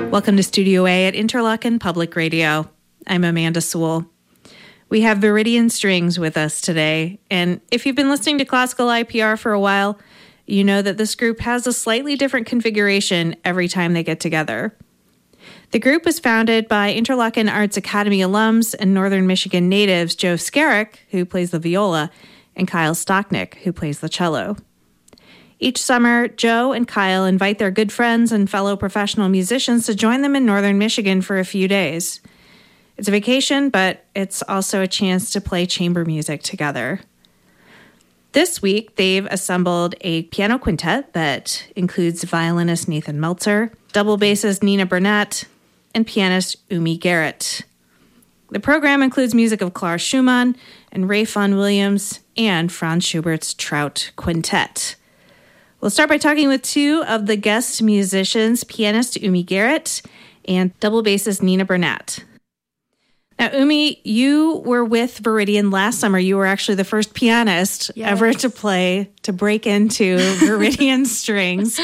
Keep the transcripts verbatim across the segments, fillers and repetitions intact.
Welcome to Studio A at Interlochen Public Radio. I'm Amanda Sewell. We have Viridian Strings with us today, and if you've been listening to classical I P R for a while, you know that this group has a slightly different configuration every time they get together. The group was founded by Interlochen Arts Academy alums and Northern Michigan natives Joe Skerek, who plays the viola, and Kyle Stocknick, who plays the cello. Each summer, Joe and Kyle invite their good friends and fellow professional musicians to join them in Northern Michigan for a few days. It's a vacation, but it's also a chance to play chamber music together. This week, they've assembled a piano quintet that includes violinist Nathan Meltzer, double bassist Nina Burnett, and pianist Umi Garrett. The program includes music of Clara Schumann and Ray Vaughan Williams and Franz Schubert's Trout Quintet. We'll start by talking with two of the guest musicians, pianist Umi Garrett and double bassist Nina Burnett. Now, Umi, you were with Viridian last summer. You were actually the first pianist yes. ever to play, to break into Viridian Strings.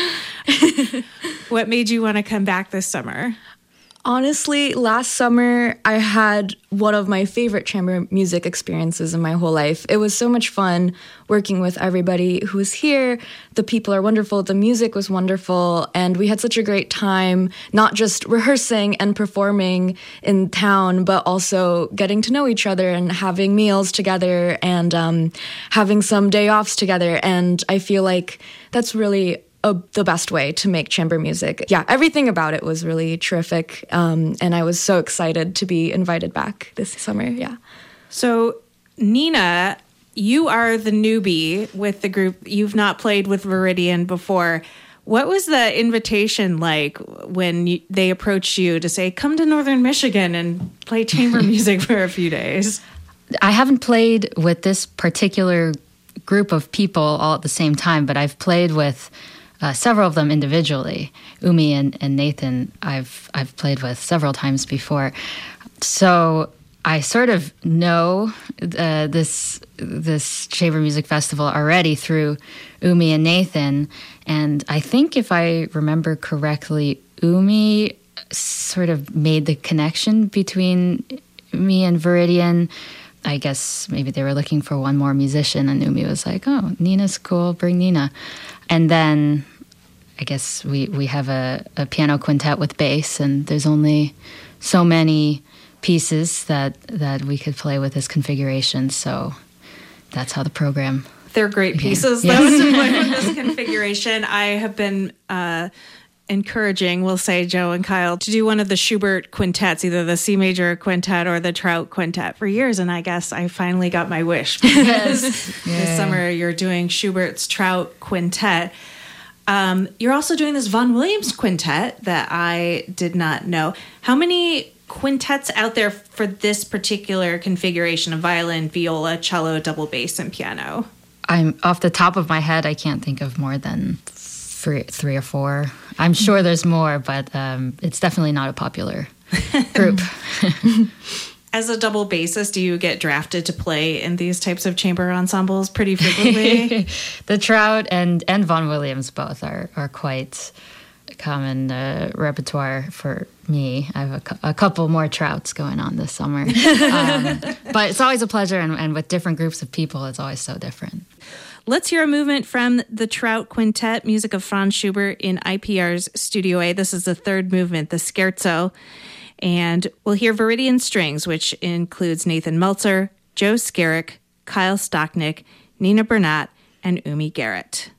What made you want to come back this summer? Honestly, last summer, I had one of my favorite chamber music experiences in my whole life. It was so much fun working with everybody who was here. The people are wonderful. The music was wonderful. And we had such a great time, not just rehearsing and performing in town, but also getting to know each other and having meals together and um, having some day offs together. And I feel like that's really A, the best way to make chamber music. Yeah, everything about it was really terrific, um, and I was so excited to be invited back this summer, yeah. So, Nina, you are the newbie with the group. You've not played with Viridian before. What was the invitation like when you, they approached you to say, come to Northern Michigan and play chamber music for a few days? I haven't played with this particular group of people all at the same time, but I've played with Uh, several of them individually. Umi and, and Nathan, I've I've played with several times before. So I sort of know uh, this this chamber music festival already through Umi and Nathan. And I think if I remember correctly, Umi sort of made the connection between me and Viridian. I guess maybe they were looking for one more musician, and Umi was like, oh, Nina's cool, bring Nina. And then I guess we, we have a, a piano quintet with bass, and there's only so many pieces that, that we could play with this configuration, so that's how the program They're great began. pieces, yes. though, to play with this configuration. I have been uh, encouraging, we'll say, Joe and Kyle, to do one of the Schubert quintets, either the C major quintet or the Trout quintet for years, and I guess I finally got my wish. Because yeah. this summer you're doing Schubert's Trout quintet. Um, you're also doing this Vaughan Williams quintet that I did not know. How many quintets out there for this particular configuration of violin, viola, cello, double bass, and piano? I'm off the top of my head, I can't think of more than three, three or four. I'm sure there's more, but um, it's definitely not a popular group. As a double bassist, do you get drafted to play in these types of chamber ensembles pretty frequently? The Trout and, and Vaughan Williams both are, are quite a common uh, repertoire for me. I have a, cu- a couple more Trouts going on this summer. Um, but it's always a pleasure, and, and with different groups of people, it's always so different. Let's hear a movement from the Trout Quintet, music of Franz Schubert in I P R's Studio A. This is the third movement, the Scherzo. And we'll hear Viridian Strings, which includes Nathan Meltzer, Joe Skerek, Kyle Stocknick, Nina Burnett, and Umi Garrett.